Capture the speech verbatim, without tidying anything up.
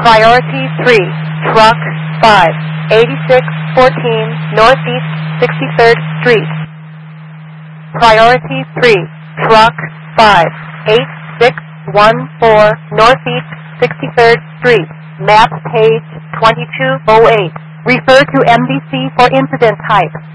Priority three, Truck five, eighty-six fourteen Northeast sixty-third Street. Priority three, Truck five, eight six one four Northeast sixty-third Street. Map page twenty-two oh eight. Refer to M D C for incident type.